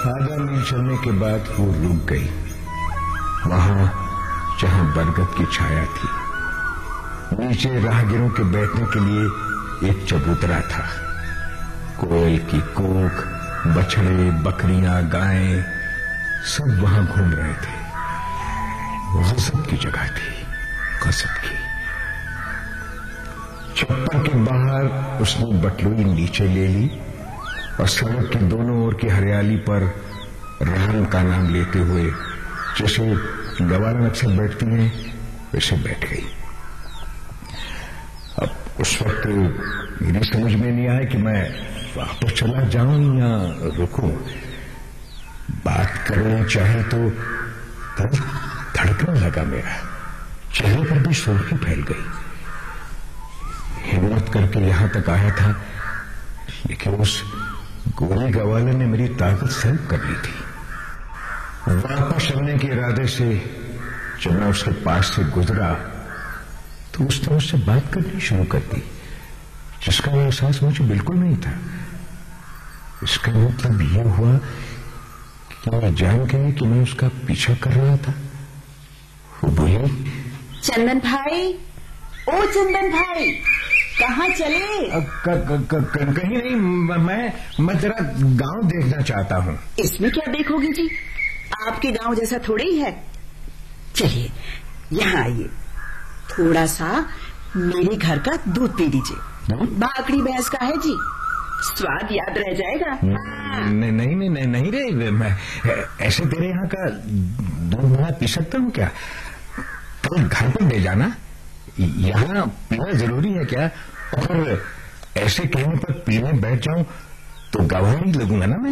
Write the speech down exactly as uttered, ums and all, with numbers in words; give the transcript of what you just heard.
आधा मील चलने के बाद वो रुक गई, वहां जहां बरगद की छाया थी। नीचे राहगीरों के बैठने के लिए एक चबूतरा था। कोयल की कूक, बछड़े, बकरियां, गायें सब वहां घूम रहे थे। गजब की जगह थी, गजब की। छप्पर के बाहर उसने बटलुई नीचे ले ली और सड़क के दोनों ओर की हरियाली पर राम का नाम लेते हुए जैसे गवारन अक्सर बैठती हैं वैसे बैठ गई। अब उस वक्त मेरी समझ में नहीं आया कि मैं वापस चला जाऊं या रुकूं। बात करनी चाहे तो दिल धड़कने लगा मेरा, चेहरे पर भी सुर्खी फैल गई। हिम्मत करके यहां तक आया था, लेकिन उस गोरी गवाले ने मेरी ताकत सल्ब कर ली थी। वापस चलने के इरादे से जब मैं उसके पास से गुजरा तो उसने मुझसे बात करनी शुरू कर दी, जिसका एहसास मुझे बिल्कुल नहीं था। इसका मतलब यह हुआ कि मैं जान गई कि मैं उसका पीछा कर रहा था। वो बोली, चंदन भाई, ओ चंदन भाई, कहाँ चले? क, क, क, क, कहीं नहीं, मैं मैं तेरा गांव देखना चाहता हूँ। इसमें क्या देखोगी जी, आपके गांव जैसा थोड़े ही है। चलिए यहाँ आइए, थोड़ा सा मेरे घर का दूध पी लीजिए। भाकड़ी भैंस का है जी, स्वाद याद रह जाएगा। नहीं नहीं नहीं नहीं, नहीं रे, मैं ऐसे तेरे यहाँ का दूध मैं पी सकता हूँ क्या? तो घर पर ले जाना, यहाँ पीना जरूरी है क्या? और ऐसे कहने पर पीने बैठ जाऊं तो गवाह नहीं लगूंगा ना मैं।